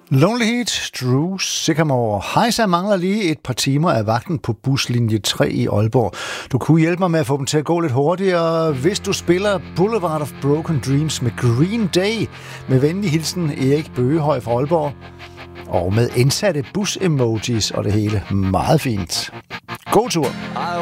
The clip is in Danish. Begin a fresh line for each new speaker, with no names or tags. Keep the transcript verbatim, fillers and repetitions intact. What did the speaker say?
Lonely Heat, Drew Sycamore. Hejsa mangler lige et par timer af vagten på buslinje tre i Aalborg. Du kunne hjælpe mig med at få dem til at gå lidt hurtigere, hvis du spiller Boulevard of Broken Dreams med Green Day. Med venlig hilsen Erik Bøgehøj fra Aalborg. Og med indsatte bus-emojis og det hele. Meget fint. God tur!